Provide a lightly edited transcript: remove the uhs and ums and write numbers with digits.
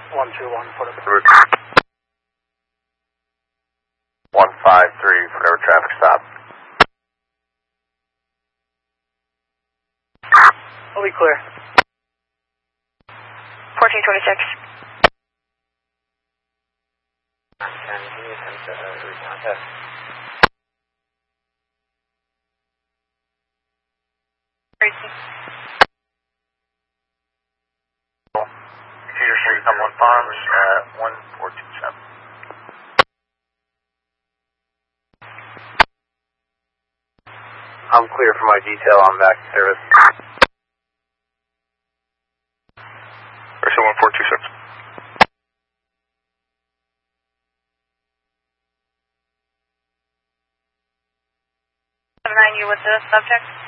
121 for the route. 153, whatever traffic stop. We'll be clear. 1426. Can you attempt to recontact? Tracy. Cedar Street, Cumberland Farms at 1427. I'm clear for my detail. I'm back to service. Versa 1426. 79, you with the subject?